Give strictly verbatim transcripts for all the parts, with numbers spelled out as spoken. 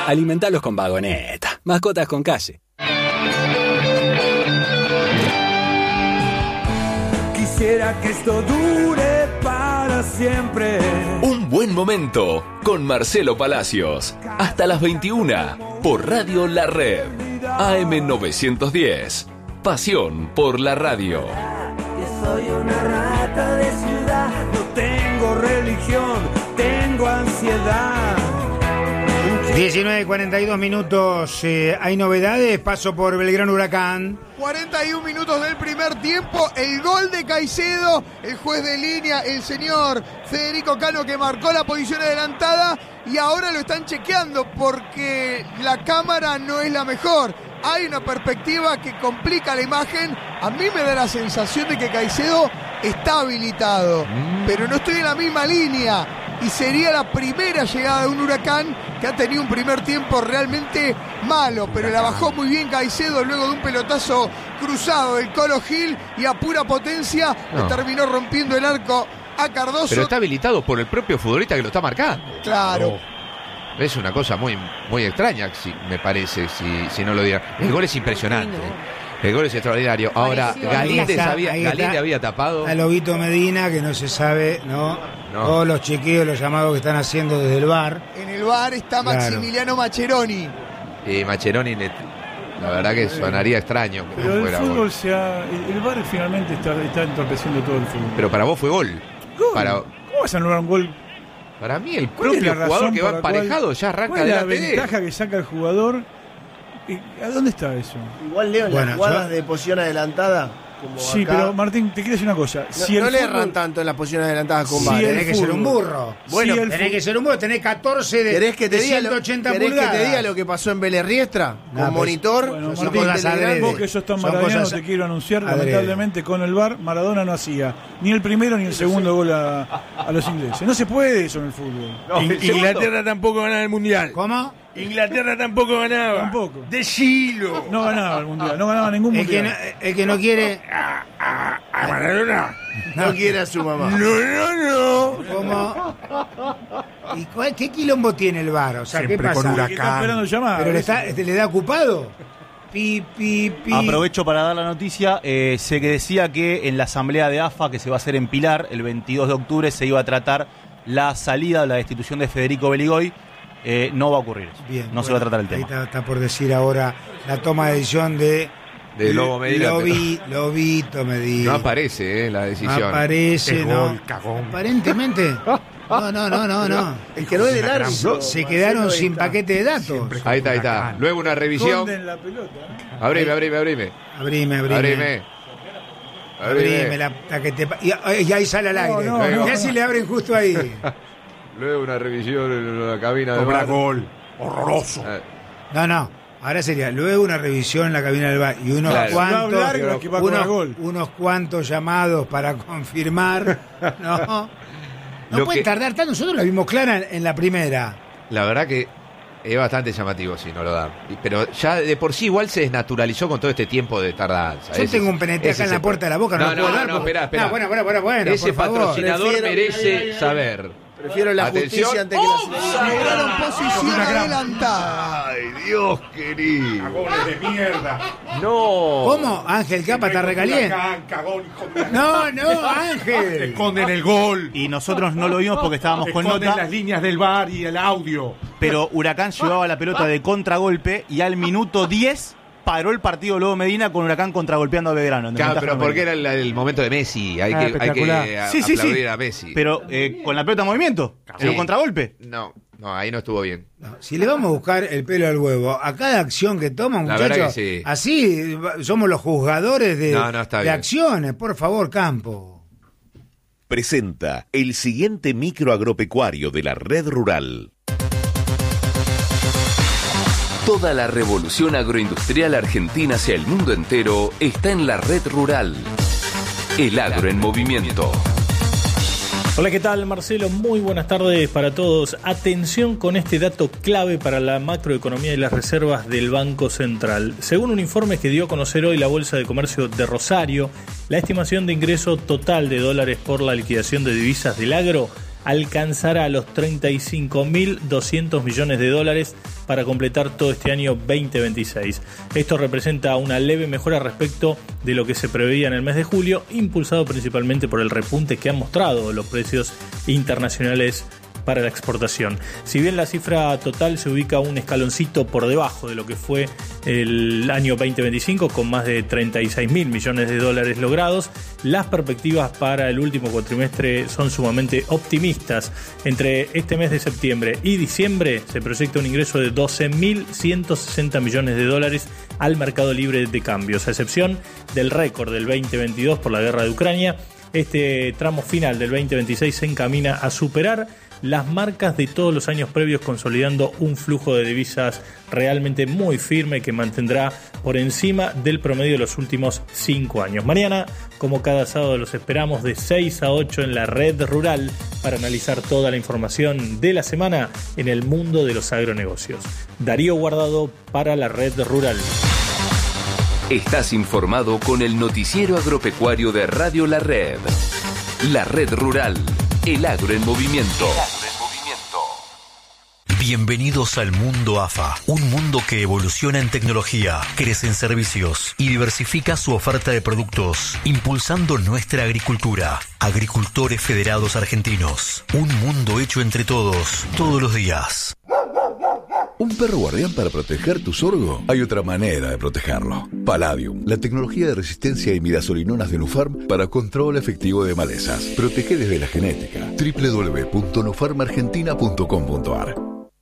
Alimentalos con Vagoneta. Mascotas con calle. Quisiera que esto dure para siempre. Un buen momento con Marcelo Palacios. Hasta las veintiuna por Radio La Red. A M novecientos diez. Pasión por la radio. Que soy una rata de ciudad. No tengo religión, tengo ansiedad. diecinueve cuarenta y dos minutos, eh, hay novedades, paso por Belgrano Huracán. cuarenta y un minutos del primer tiempo, el gol de Caicedo, el juez de línea, el señor Federico Cano, que marcó la posición adelantada y ahora lo están chequeando porque la cámara no es la mejor. Hay una perspectiva que complica la imagen. A mí me da la sensación de que Caicedo está habilitado, pero no estoy en la misma línea. Y sería la primera llegada de un Huracán que ha tenido un primer tiempo realmente malo, pero la bajó muy bien Caicedo luego de un pelotazo cruzado del Colo Gil y a pura potencia no. le terminó rompiendo el arco a Cardoso. Pero está habilitado por el propio futbolista que lo está marcando. Claro. Oh. Es una cosa muy, muy extraña, si, me parece, si, si no lo diera. El gol es impresionante. El gol es extraordinario. Ahora, Galíndez había, Galíndez había tapado. A Lobito Medina, que no se sabe, ¿no? no. Todos los chequeos, los llamados que están haciendo desde el V A R. En el V A R está claro. Maximiliano Macheroni. Y Macheroni, la verdad que sonaría extraño. Que Pero no el fútbol se ha, el V A R finalmente está, está entorpeciendo todo el fútbol. Pero para vos fue gol. ¿Gol? Para... ¿Cómo vas a anular un gol? Para mí el propio jugador que va emparejado ya arranca ¿cuál es la delante de él? ventaja que saca el jugador? ¿A dónde está eso? Igual Leo en bueno, las jugadas yo... de posición adelantada. Como sí, acá, pero Martín, te quiero decir una cosa. No, si no el le fútbol... erran tanto en las posiciones adelantadas con Si V A R. Tenés que ser un burro. Bueno, si tenés fútbol... que ser un burro, tenés catorce de, ¿Querés que te de diga ciento ochenta lo, ¿querés pulgadas. que te diga lo que pasó en Vélez Riestra? No, Con pues, monitor. Bueno, son Martín, cosas adrede. vos que sos tan Son maradoniano, cosas te quiero anunciar, adrede. lamentablemente con el V A R, Maradona no hacía ni el primero ni el segundo gol a, a los ingleses. No se puede eso en el fútbol. No, In- el Inglaterra tampoco ganaba el Mundial. ¿Cómo? Inglaterra tampoco ganaba. Tampoco. Decilo. No ganaba el Mundial, no ganaba ningún El Mundial. que no, el que no quiere... A, a, a Maradona. No quiere a su mamá. No, no, no. ¿Cómo? ¿Y cuál, qué quilombo tiene el V A R? O sea, Siempre ¿qué pasa? con Huracán. ¿Qué está esperando el llamado? ¿Pero le, está, le da ocupado? Pi, pi, pi. Aprovecho para dar la noticia. Eh, se que decía que en la asamblea de A F A que se va a hacer en Pilar el veintidós de octubre se iba a tratar la salida o la destitución de Federico Beligoy. Eh, no va a ocurrir eso. Bien, no bueno, se va a tratar el ahí tema. Está, está por decir ahora la toma de decisión de... De Lobo Medina. Lobi, Lobito Medina. No aparece eh, la decisión. No aparece, Es no. gol, cagón. Aparentemente. No, no, no, no, no. El que no es del árbitro. Se quedaron sin está. paquete de datos. Ahí está, ahí está. Luego una revisión. Esconden la pelota. Abrime, abrime, abrime. Abrime, abrime. Abrime. Abrime la, la que te... y, y ahí sale al aire. No, no, Y así le abren justo ahí. Luego una revisión en la cabina de Cobra bar. gol. Horroroso. Eh, No, no. Ahora sería luego una revisión en la cabina del bar y unos Claro. cuantos, Va a hablar con los que va a cobrar unos, gol. unos cuantos llamados para confirmar. No, no Lo puede que- tardar tanto. Nosotros la vimos clara en, en la primera. La verdad que es bastante llamativo si no lo dan. Y- Pero ya de por sí igual se desnaturalizó con todo este tiempo de tardanza. Yo Ese tengo es- un P N T ese acá en es la el puerta de la boca. No, No, no, lo puedo no, dar no, porque- espera, espera. No, bueno, bueno, bueno, bueno, Ese por favor. patrocinador Prefiero- merece ay, ay, ay. saber. Prefiero la Atención. justicia antes que la selección. Entraron en posición adelantada. Ay, Dios querido. Cagones de mierda. No. ¿Cómo? Ángel Capa está recaliente. Huracán, cagón, hijo de- No, no, Ángel. Esconden el gol. Y nosotros no lo vimos porque estábamos con Esconden nota, las líneas del bar y el audio. pero Huracán llevaba la pelota de contragolpe y al minuto diez paró el partido Lobo Medina con Huracán contragolpeando a Belgrano. en Claro, desventaja pero porque numérica. era el, el momento de Messi. Hay Ah, que, hay espectacular. que a- Sí, sí, sí. aplaudir a Messi. Pero eh, con la pelota en movimiento, en un Sí. contragolpe. No, no, ahí no estuvo bien. No, si le vamos a buscar el pelo al huevo a cada acción que toma, La verdad muchachos, que sí. así somos los juzgadores de, No, no, está de bien. acciones. Por favor, Campo. Presenta el siguiente micro agropecuario de la Red Rural. Toda la revolución agroindustrial argentina hacia el mundo entero está en la Red Rural. El agro en movimiento. Hola, ¿qué tal, Marcelo? Muy buenas tardes para todos. Atención con este dato clave para la macroeconomía y las reservas del Banco Central. Según un informe que dio a conocer hoy la Bolsa de Comercio de Rosario, la estimación de ingreso total de dólares por la liquidación de divisas del agro alcanzará los treinta y cinco mil doscientos millones de dólares para completar todo este año veinte veintiséis. Esto representa una leve mejora respecto de lo que se preveía en el mes de julio, impulsado principalmente por el repunte que han mostrado los precios internacionales para la exportación. Si bien la cifra total se ubica un escaloncito por debajo de lo que fue el año veinte veinticinco, con más de treinta y seis mil millones de dólares logrados, las perspectivas para el último cuatrimestre son sumamente optimistas. Entre este mes de septiembre y diciembre se proyecta un ingreso de doce mil ciento sesenta millones de dólares al mercado libre de cambios, a excepción del récord del veinte veintidós por la guerra de Ucrania. Este tramo final del veinte veintiséis se encamina a superar las marcas de todos los años previos, consolidando un flujo de divisas realmente muy firme que mantendrá por encima del promedio de los últimos cinco años. Mañana, como cada sábado, los esperamos de seis a ocho en la Red Rural para analizar toda la información de la semana en el mundo de los agronegocios. Darío Guardado para la Red Rural. Estás informado con el noticiero agropecuario de Radio La Red. La Red Rural, el agro en movimiento. Bienvenidos al mundo A F A, un mundo que evoluciona en tecnología, crece en servicios y diversifica su oferta de productos, impulsando nuestra agricultura. Agricultores Federados Argentinos, un mundo hecho entre todos, todos los días. ¿Un perro guardián para proteger tu sorgo? Hay otra manera de protegerlo. Palladium, la tecnología de resistencia a imidazolinonas de Nufarm para control efectivo de malezas. Protege desde la genética. doble u doble u doble u punto nufarm argentina punto com punto a r.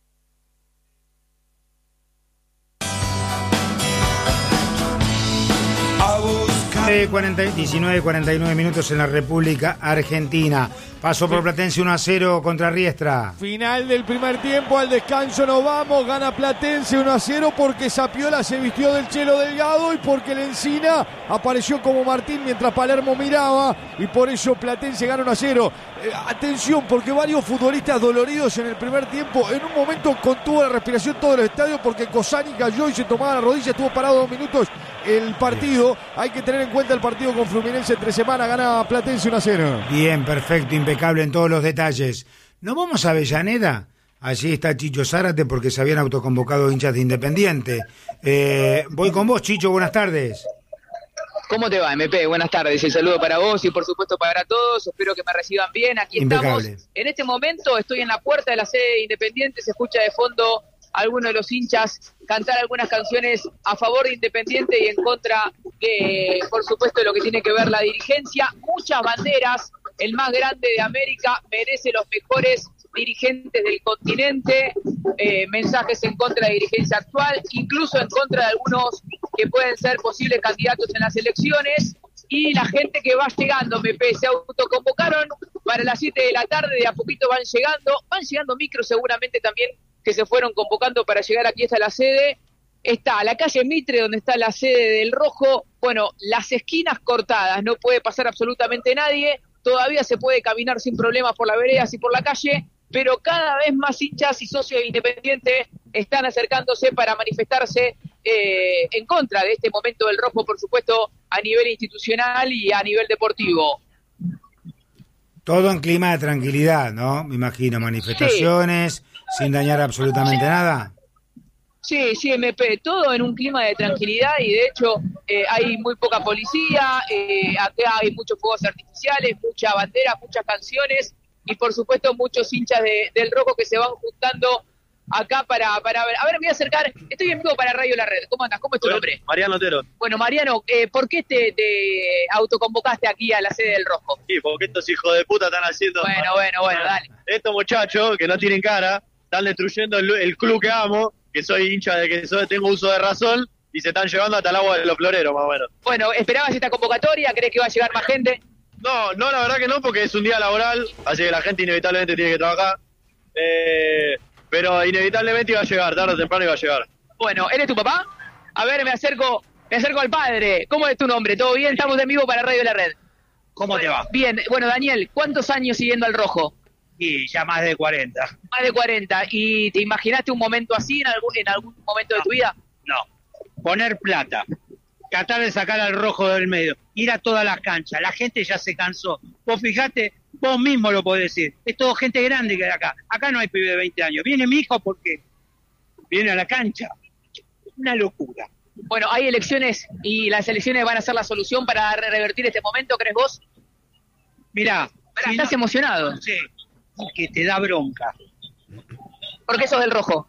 diecinueve cuarenta y nueve minutos en la República Argentina. Paso por Platense uno a cero contra Riestra. Final del primer tiempo, al descanso nos vamos, gana Platense uno a cero porque Sapiola se vistió del Chelo Delgado y porque el Encina apareció como Martín mientras Palermo miraba, y por eso Platense gana uno a cero. Eh, atención, porque varios futbolistas doloridos en el primer tiempo, en un momento contuvo la respiración todo el estadio porque Cosani cayó y se tomaba la rodilla, estuvo parado dos minutos el partido. Hay que tener en cuenta el partido con Fluminense entre semana, gana Platense uno a cero. Bien, perfecto, impecable en todos los detalles. ¿No vamos a Avellaneda? Allí está Chicho Zárate porque se habían autoconvocado hinchas de Independiente. Eh, voy con vos, Chicho, buenas tardes. ¿Cómo te va, M P? Buenas tardes, el saludo para vos y por supuesto para todos, espero que me reciban bien. Aquí impecable. Estamos, en este momento estoy en la puerta de la sede de Independiente, se escucha de fondo algunos de los hinchas cantar algunas canciones a favor de Independiente y en contra de, por supuesto, lo que tiene que ver la dirigencia. Muchas banderas, el más grande de América merece los mejores dirigentes del continente, eh, mensajes en contra de la dirigencia actual, incluso en contra de algunos que pueden ser posibles candidatos en las elecciones, y la gente que va llegando, M P, se autoconvocaron para las siete de la tarde, de a poquito van llegando, van llegando micros seguramente también que se fueron convocando para llegar aquí hasta la sede. Está la calle Mitre, donde está la sede del Rojo, bueno, las esquinas cortadas, no puede pasar absolutamente nadie, todavía se puede caminar sin problemas por las veredas y por la calle, pero cada vez más hinchas y socios de Independiente están acercándose para manifestarse eh, en contra de este momento del Rojo, por supuesto, a nivel institucional y a nivel deportivo. Todo en clima de tranquilidad, ¿no? Me imagino, manifestaciones, sí, sin dañar absolutamente nada. Sí, sí, M P, todo en un clima de tranquilidad y de hecho eh, hay muy poca policía, eh, acá hay muchos fuegos artificiales, mucha bandera, muchas canciones y por supuesto muchos hinchas de, del Rojo que se van juntando acá para, para ver. A ver, me voy a acercar, estoy en vivo para Radio La Red. ¿Cómo andas? ¿Cómo es tu nombre? Mariano Otero. Bueno, Mariano, eh, ¿por qué te, te autoconvocaste aquí a la sede del Rojo? Sí, porque estos hijos de puta están haciendo... Bueno, bueno, bueno, dale. Estos muchachos que no tienen cara, están destruyendo el, el club que amo, que soy hincha de que soy, tengo uso de razón, y se están llevando hasta el agua de los floreros, más o menos. Bueno, ¿esperabas esta convocatoria? ¿Crees que va a llegar más gente? No, no, la verdad que no, porque es un día laboral, así que la gente inevitablemente tiene que trabajar. Eh, pero inevitablemente iba a llegar, tarde o temprano iba a llegar. Bueno, ¿eres tu papá? A ver, me acerco, me acerco al padre. ¿Cómo es tu nombre? ¿Todo bien? Estamos en vivo para Radio La Red. ¿Cómo te va? Bien, bueno, Daniel, ¿cuántos años siguiendo al Rojo? Y ya más de cuarenta. Más de cuarenta. ¿Y te imaginaste un momento así en algún, en algún momento no, de tu vida? No. Poner plata. Tratar de sacar al Rojo del medio. Ir a todas las canchas. La gente ya se cansó. Vos fijate Vos mismo lo podés decir. Es todo gente grande que hay acá. Acá no hay pibe de veinte años. Viene mi hijo porque viene a la cancha. Una locura. Bueno, hay elecciones y las elecciones van a ser la solución para revertir este momento, ¿crees vos? Mirá. Si ¿Estás no, emocionado? Sí, porque te da bronca. ¿Por qué sos del rojo?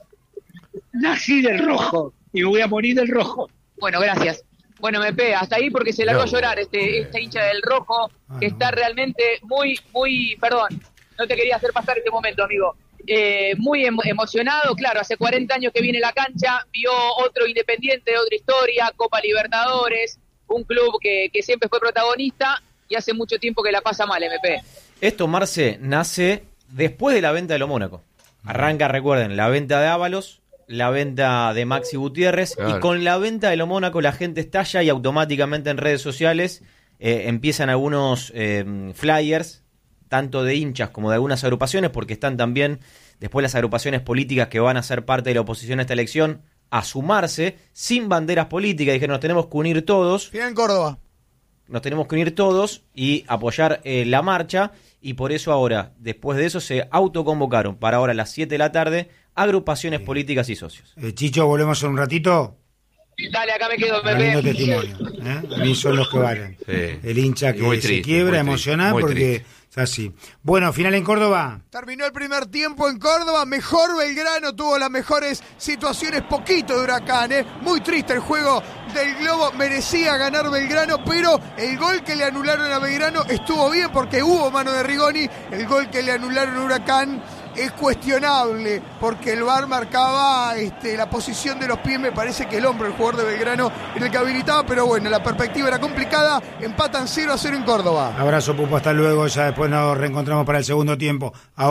Nací del rojo y me voy a morir del rojo. Bueno, gracias. Bueno, M P, hasta ahí porque se largó no. a llorar este, este hincha del rojo, que está realmente muy, muy, perdón, no te quería hacer pasar este momento, amigo. Eh, muy em- emocionado, claro, hace cuarenta años que viene a la cancha, vio otro Independiente, otra historia, Copa Libertadores, un club que, que siempre fue protagonista y hace mucho tiempo que la pasa mal, M P. Esto, Marce, nace después de la venta de lo Mónaco. Arranca, recuerden, la venta de Ábalos, la venta de Maxi Gutiérrez, claro. Y con la venta de lo Mónaco la gente estalla y automáticamente en redes sociales eh, empiezan algunos eh, flyers, tanto de hinchas como de algunas agrupaciones, porque están también después las agrupaciones políticas que van a ser parte de la oposición a esta elección, a sumarse sin banderas políticas. Dijeron, nos tenemos que unir todos. Final en Córdoba. Nos tenemos que unir todos y apoyar eh, la marcha, y por eso ahora, después de eso, se autoconvocaron para ahora a las siete de la tarde agrupaciones sí. políticas y socios. Eh, Chicho, ¿volvemos en un ratito? Dale, acá me quedo, Pepe. Lindo testimonio, ¿eh? A mí son los que valen. Sí. El hincha que muy se triste, quiebra, emocionado, porque triste. Es así. Bueno, final en Córdoba. Terminó el primer tiempo en Córdoba, mejor Belgrano, tuvo las mejores situaciones, poquito de Huracán, ¿eh? Muy triste el juego del Globo, merecía ganar Belgrano, pero el gol que le anularon a Belgrano estuvo bien porque hubo mano de Rigoni, el gol que le anularon a Huracán es cuestionable porque el V A R marcaba este, la posición de los pies, me parece que el hombro, el jugador de Belgrano, en el que habilitaba, pero bueno, la perspectiva era complicada, empatan cero a cero en Córdoba. Abrazo, Pupo, hasta luego, ya después nos reencontramos para el segundo tiempo. Ahora